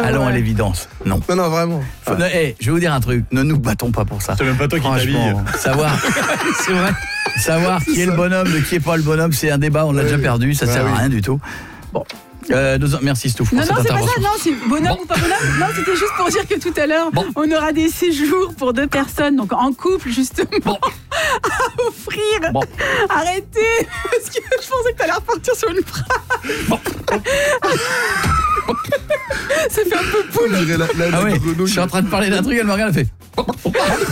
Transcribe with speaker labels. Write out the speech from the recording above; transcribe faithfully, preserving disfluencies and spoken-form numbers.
Speaker 1: Allons ouais. à l'évidence. Non.
Speaker 2: Non, non, vraiment.
Speaker 1: Faut, ah. hey, je vais vous dire un truc. Ne nous battons pas pour ça.
Speaker 3: C'est même pas toi qui t'habille.
Speaker 1: Savoir, c'est vrai. Savoir qui est le bonhomme, de qui est pas le bonhomme, c'est un débat. On l'a ouais, déjà perdu. Ça bah, sert à oui. rien du tout. Bon. Euh, deux... Merci Stouff pour
Speaker 4: non,
Speaker 1: cette
Speaker 4: non,
Speaker 1: intervention.
Speaker 4: Non, c'est pas ça, non, c'est bonhomme bon. ou pas bonhomme. Non, c'était juste pour dire que tout à l'heure, bon. on aura des séjours pour deux personnes, donc en couple, justement, bon. à offrir. Bon. Arrêtez, parce que je pensais que t'allais repartir sur une phrase. Bon. Ça fait un peu poule.
Speaker 2: La, la,
Speaker 1: ah oui, je suis en train de parler d'un truc, elle me regarde, elle fait...